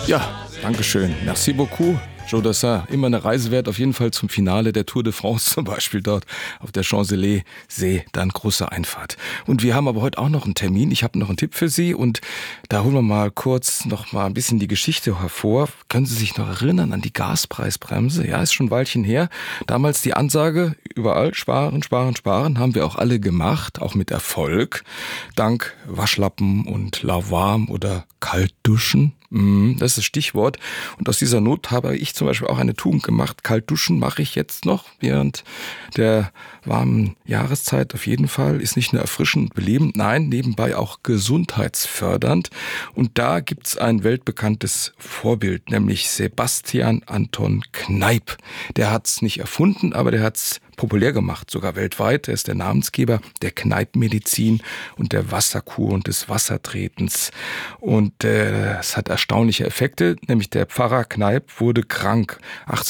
Ja, Dankeschön. Merci beaucoup. Joe Dassin, immer eine Reise wert, auf jeden Fall zum Finale der Tour de France, zum Beispiel dort auf der Champs-Élysées, dann große Einfahrt. Und wir haben aber heute auch noch einen Termin, ich habe noch einen Tipp für Sie und da holen wir mal kurz noch mal ein bisschen die Geschichte hervor. Können Sie sich noch erinnern an die Gaspreisbremse? Ja, ist schon ein Weilchen her. Damals die Ansage, überall sparen, sparen, sparen, haben wir auch alle gemacht, auch mit Erfolg. Dank Waschlappen und Lauwarm oder Kaltduschen. Das ist das Stichwort. Und aus dieser Not habe ich zum Beispiel auch eine Tugend gemacht. Kalt duschen mache ich jetzt noch während der warmen Jahreszeit auf jeden Fall. Ist nicht nur erfrischend, belebend, nein, nebenbei auch gesundheitsfördernd. Und da gibt's ein weltbekanntes Vorbild, nämlich Sebastian Anton Kneipp. Der hat's nicht erfunden, aber der hat's populär gemacht, sogar weltweit. Er ist der Namensgeber der Kneippmedizin und der Wasserkur und des Wassertretens. Und es hat erstaunliche Effekte, nämlich der Pfarrer Kneipp wurde krank.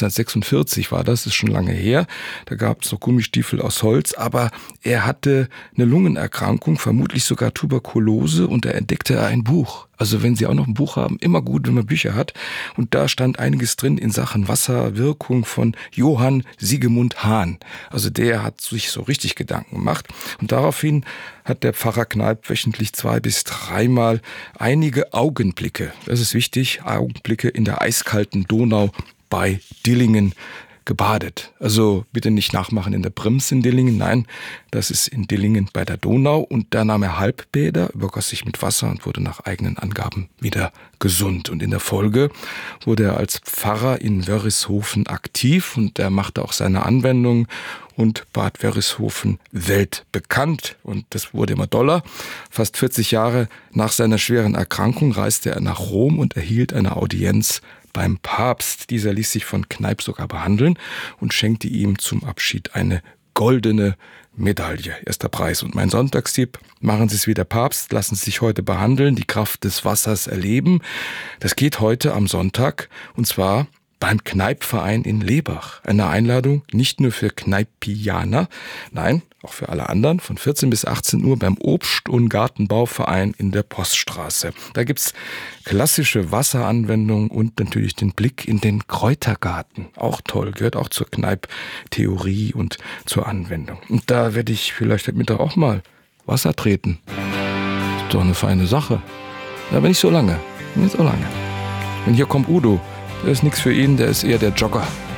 1846 war das, ist schon lange her. Da gab es noch Gummistiefel aus Holz, aber er hatte eine Lungenerkrankung, vermutlich sogar Tuberkulose, und da entdeckte er ein Buch. Also wenn Sie auch noch ein Buch haben, immer gut, wenn man Bücher hat. Und da stand einiges drin in Sachen Wasserwirkung von Johann Sigemund Hahn. Also der hat sich so richtig Gedanken gemacht. Und daraufhin hat der Pfarrer Kneipp wöchentlich 2 bis 3 Mal einige Augenblicke, das ist wichtig, Augenblicke in der eiskalten Donau bei Dillingen gebadet. Also bitte nicht nachmachen in der Brims in Dillingen, nein, das ist in Dillingen bei der Donau. Und da nahm er Halbbäder, übergoss sich mit Wasser und wurde nach eigenen Angaben wieder gesund. Und in der Folge wurde er als Pfarrer in Wörishofen aktiv und er machte auch seine Anwendung und Bad Wörishofen weltbekannt. Und das wurde immer doller. Fast 40 Jahre nach seiner schweren Erkrankung reiste er nach Rom und erhielt eine Audienz beim Papst. Dieser ließ sich von Kneipp sogar behandeln und schenkte ihm zum Abschied eine goldene Medaille. Erster Preis. Und mein Sonntagstipp: machen Sie es wie der Papst, lassen Sie sich heute behandeln, die Kraft des Wassers erleben. Das geht heute am Sonntag und zwar beim Kneippverein in Lebach. Eine Einladung nicht nur für Kneippianer, nein, auch für alle anderen, von 14 bis 18 Uhr beim Obst- und Gartenbauverein in der Poststraße. Da gibt's klassische Wasseranwendungen und natürlich den Blick in den Kräutergarten. Auch toll, gehört auch zur Kneipp-Theorie und zur Anwendung. Und da werde ich vielleicht heute Mittag auch mal Wasser treten. Ist doch eine feine Sache. Aber nicht so lange. Nicht so lange. Und hier kommt Udo. Der ist nichts für ihn, der ist eher der Jogger.